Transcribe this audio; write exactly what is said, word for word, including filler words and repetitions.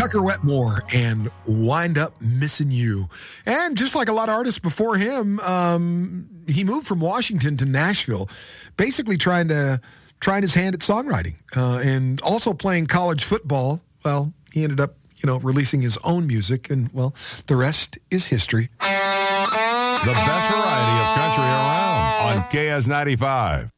Tucker Wetmore and Wind Up Missing You. And just like a lot of artists before him, um, he moved from Washington to Nashville, basically trying to trying his hand at songwriting uh, and also playing college football. Well, he ended up, you know, releasing his own music, and, well, the rest is history. The best variety of country around on K S ninety-five.